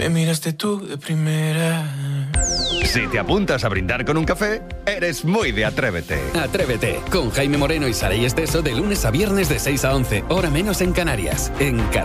Me miraste tú de primera. Si te apuntas a brindar con un café, eres muy de Atrévete. Atrévete, con Jaime Moreno y Saray Esteso de lunes a viernes de 6 a 11, hora menos en Canarias, en